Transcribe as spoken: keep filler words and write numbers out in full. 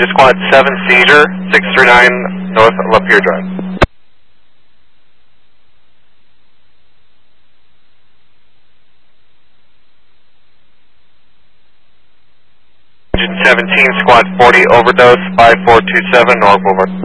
Ranger Squad seven Seizure, six three nine North Lapeer Drive. Engine seventeen, Squad forty, overdose, five four two seven North Boulevard.